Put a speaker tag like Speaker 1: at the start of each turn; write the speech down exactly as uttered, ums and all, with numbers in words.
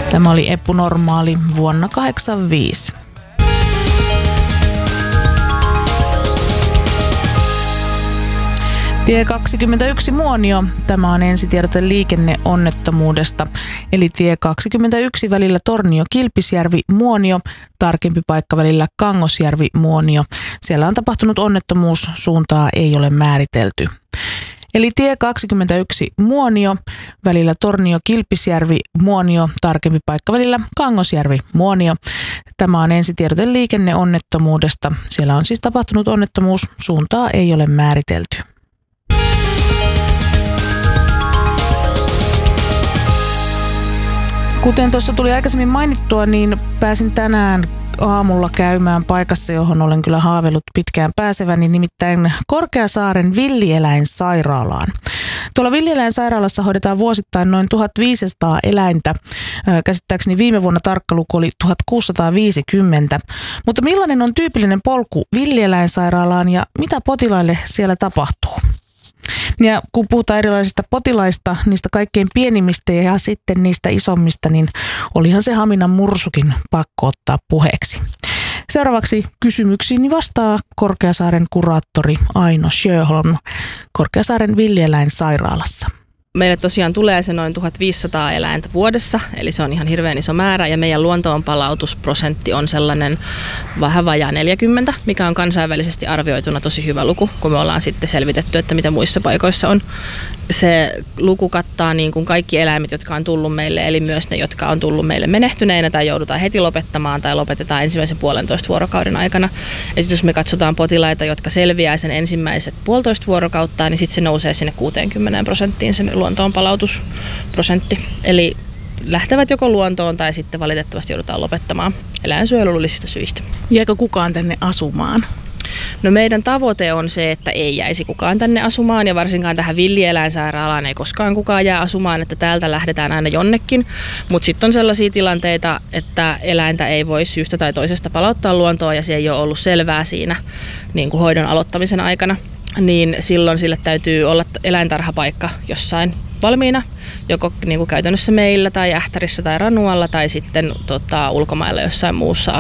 Speaker 1: Tämä oli Eppu Normaali vuonna kahdeksankymmentäviisi. Tie kaksikymmentäyksi Muonio. Tämä on ensitiedote liikenneonnettomuudesta. Eli tie kaksikymmentäyksi välillä Tornio-Kilpisjärvi Muonio, tarkempi paikka välillä Kangosjärvi Muonio. Siellä on tapahtunut onnettomuus, suuntaa ei ole määritelty. Eli tie kaksikymmentäyksi Muonio, välillä Tornio-Kilpisjärvi Muonio, tarkempi paikka välillä Kangosjärvi Muonio. Tämä on ensitiedote liikenneonnettomuudesta. Siellä on siis tapahtunut onnettomuus, suuntaa ei ole määritelty. Kuten tuossa tuli aikaisemmin mainittua, niin pääsin tänään aamulla käymään paikassa, johon olen kyllä haaveillut pitkään pääseväni, nimittäin Korkeasaaren villieläinsairaalaan. Tuolla villieläinsairaalassa hoidetaan vuosittain noin tuhatviisisataa eläintä. Käsittääkseni viime vuonna tarkka luku oli tuhatkuusisataaviisikymmentä. Mutta millainen on tyypillinen polku villieläinsairaalaan ja mitä potilaille siellä tapahtuu? Ja kun puhutaan erilaisista potilaista, niistä kaikkein pienimmistä ja sitten niistä isommista, niin olihan se Haminan mursukin pakko ottaa puheeksi. Seuraavaksi kysymyksiin vastaa Korkeasaaren kuraattori Aino Sjöholm Korkeasaaren villieläinsairaalassa.
Speaker 2: Meille tosiaan tulee se noin tuhatviisisataa eläintä vuodessa, eli se on ihan hirveän iso määrä, ja meidän luontoon palautusprosentti on sellainen vähän vajaa neljäkymmentä, mikä on kansainvälisesti arvioituna tosi hyvä luku, kun me ollaan sitten selvitetty, että mitä muissa paikoissa on. Se luku kattaa niin kuin kaikki eläimet, jotka on tullut meille, eli myös ne, jotka on tullut meille menehtyneinä tai joudutaan heti lopettamaan tai lopetetaan ensimmäisen puolentoista vuorokauden aikana. Ja sitten jos me katsotaan potilaita, jotka selviää sen ensimmäiset puolitoista vuorokautta, niin sitten se nousee sinne kuuteenkymmeneen prosenttiin se luontoon palautusprosentti. Eli lähtevät joko luontoon tai sitten valitettavasti joudutaan lopettamaan eläinsuojelullisista syistä.
Speaker 1: Jääkö kukaan tänne asumaan?
Speaker 2: No meidän tavoite on se, että ei jäisi kukaan tänne asumaan ja varsinkaan tähän villieläinsairaalaan ei koskaan kukaan jää asumaan, että täältä lähdetään aina jonnekin. Mutta sitten on sellaisia tilanteita, että eläintä ei voi syystä tai toisesta palauttaa luontoon ja se ei ole ollut selvää siinä niin kuin hoidon aloittamisen aikana. Niin silloin sille täytyy olla eläintarhapaikka jossain valmiina, joko niin kuin käytännössä meillä tai Ähtärissä tai Ranualla tai sitten tota, ulkomailla jossain muussa